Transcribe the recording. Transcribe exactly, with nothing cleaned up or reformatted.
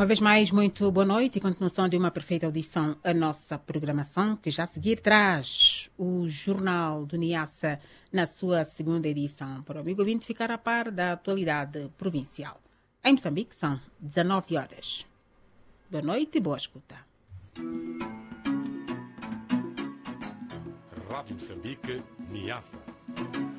Uma vez mais, muito boa noite e continuação de uma perfeita audição à nossa programação, que já a seguir traz o Jornal do Niassa na sua segunda edição, para o amigo ouvinte ficar a par da atualidade provincial. Em Moçambique são dezanove horas. Boa noite e boa escuta. Rádio Moçambique, Niassa.